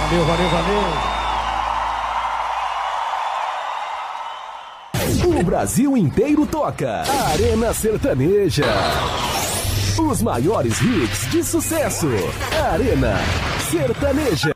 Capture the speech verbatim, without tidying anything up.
Valeu, valeu, valeu. O Brasil inteiro toca. Arena Sertaneja. Os maiores hits de sucesso. Arena Sertaneja.